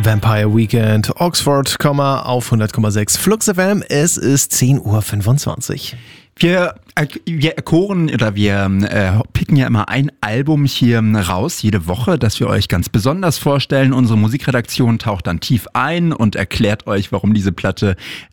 Vampire Weekend, Oxford, auf 100,6 Flux FM. Es ist 10:25 Uhr. Wir erkoren oder wir picken ja immer ein Album hier raus, jede Woche, das wir euch ganz besonders vorstellen. Unsere Musikredaktion taucht dann tief ein und erklärt euch, warum diese Platte